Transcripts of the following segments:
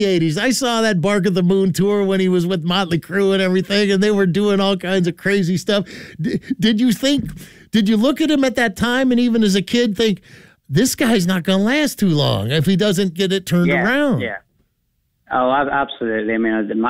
'80s. I saw that Bark at the Moon tour when he was with Motley Crue and everything, and they were doing all kinds of crazy stuff. Did you look at him at that time and even as a kid think, this guy's not going to last too long if he doesn't get it turned around? Yeah. Oh, absolutely. I mean,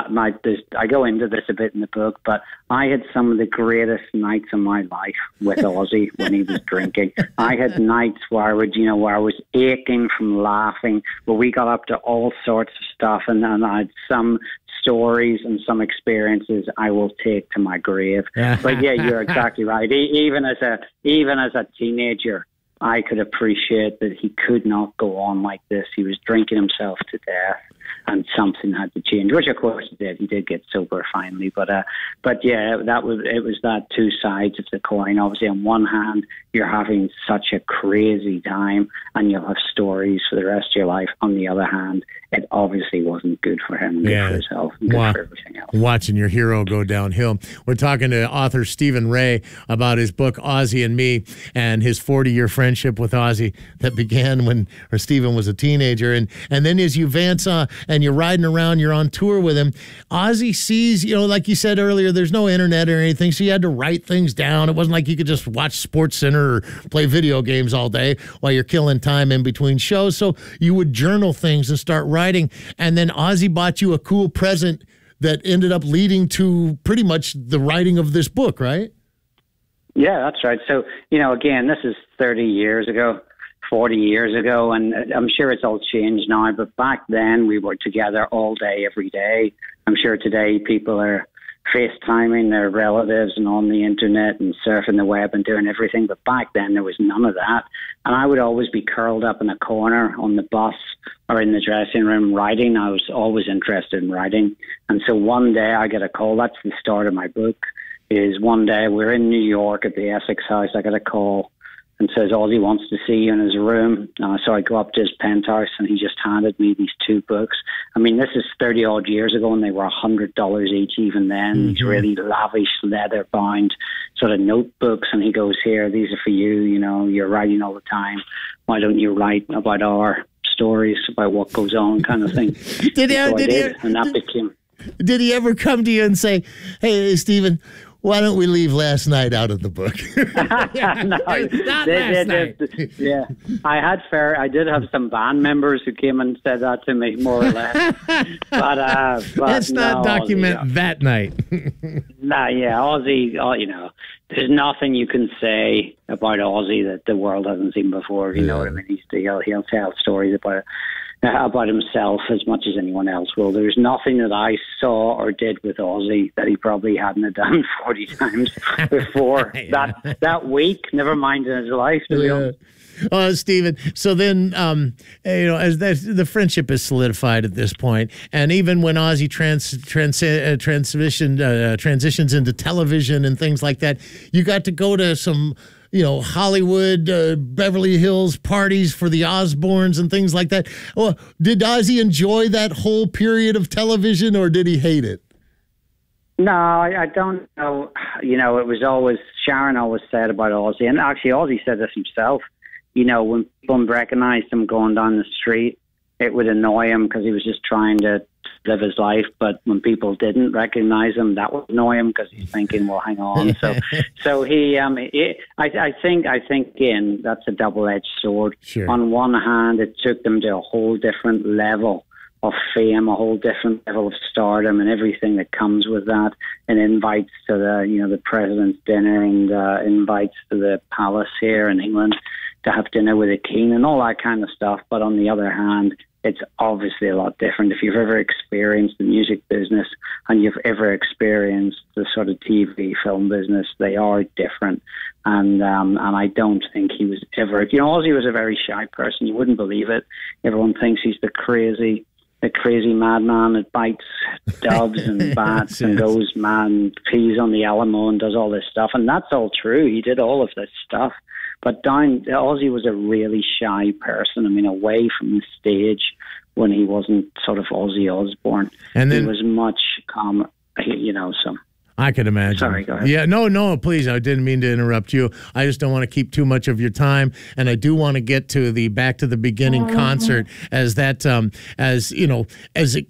I go into this a bit in the book, but I had some of the greatest nights of my life with Ozzy when he was drinking. I had nights where I was aching from laughing, where we got up to all sorts of stuff, and then I had some stories and some experiences I will take to my grave. But yeah, you're exactly right. Even as a teenager, I could appreciate that he could not go on like this. He was drinking himself to death, and something had to change, which of course it did. He did get sober finally, but yeah, it was that two sides of the coin. Obviously, on one hand, you're having such a crazy time, and you'll have stories for the rest of your life. On the other hand, it obviously wasn't good for him, good for his health, and good for everything else. Watching your hero go downhill. We're talking to author Stephen Ray about his book Ozzy and Me, and his 40-year friendship with Ozzy that began when Stephen was a teenager, and then as you advance and you're riding around, you're on tour with him, Ozzy sees, like you said earlier, there's no internet or anything, so you had to write things down. It wasn't like you could just watch Sports Center or play video games all day while you're killing time in between shows. So you would journal things and start writing. And then Ozzy bought you a cool present that ended up leading to pretty much the writing of this book, right? Yeah, that's right. So, again, this is 30 years ago, 40 years ago, and I'm sure it's all changed now. But back then, we were together all day, every day. I'm sure today people are FaceTiming their relatives and on the internet and surfing the web and doing everything. But back then, there was none of that. And I would always be curled up in a corner on the bus or in the dressing room writing. I was always interested in writing. And so one day I get a call. That's the start of my book. Is one day we're in New York at the Essex House. I get a call and says, Ozzy wants to see you in his room. So I go up to his penthouse, and he just handed me these two books. I mean, this is 30 odd years ago, and they were $100 each even then. Mm-hmm. These really lavish leather bound sort of notebooks. And he goes, here, these are for you. You're writing all the time. Why don't you write about our stories, about what goes on, kind of thing. Did he ever come to you and say, hey, Stephen, why don't we leave last night out of the book? Yeah, I did have some band members who came and said that to me, more or less. but let's not document that night. Ozzy. There's nothing you can say about Ozzy that the world hasn't seen before. You know what I mean? He'll tell stories about himself as much as anyone else will. There's nothing that I saw or did with Ozzy that he probably hadn't done 40 times before that week, never mind in his life, to be honest. Stephen, so then, as the friendship is solidified at this point, and even when Ozzy transitions into television and things like that, you got to go to some Hollywood, Beverly Hills parties for the Osbournes and things like that. Well, did Ozzy enjoy that whole period of television, or did he hate it? No, I don't know. It was always, Sharon always said about Ozzy, and actually Ozzy said this himself, when people recognized him going down the street, it would annoy him because he was just trying to live his life. But when people didn't recognize him, that would annoy him because he's thinking, well, hang on. So he, I think again, that's a double-edged sword. Sure. On one hand, it took them to a whole different level of fame, a whole different level of stardom, and everything that comes with that, and invites to the president's dinner, and invites to the palace here in England to have dinner with the king and all that kind of stuff. But on the other hand, it's obviously a lot different. If you've ever experienced the music business and you've ever experienced the sort of TV film business, they are different. And I don't think he was ever, Ozzy was a very shy person. You wouldn't believe it. Everyone thinks he's the crazy madman that bites doves and bats and goes mad and pees on the Alamo and does all this stuff. And that's all true. He did all of this stuff. But Ozzy was a really shy person. I mean, away from the stage when he wasn't sort of Ozzy Osbourne. And then, he was much calmer, so... I could imagine. Sorry, go ahead. Yeah, no, please. I didn't mean to interrupt you. I just don't want to keep too much of your time, and I do want to get to the Back to the Beginning concert, as that, as it